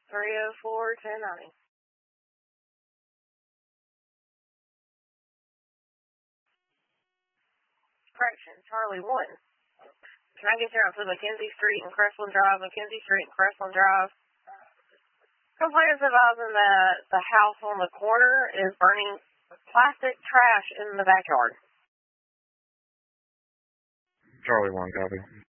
304-1090. Correction, Charlie 1. Can I get there up to Mackenzie Street and Crestland Drive, Mackenzie Street and Crestland Drive? Complainants advising that the house on the corner is burning plastic trash in the backyard. Charlie 1, copy.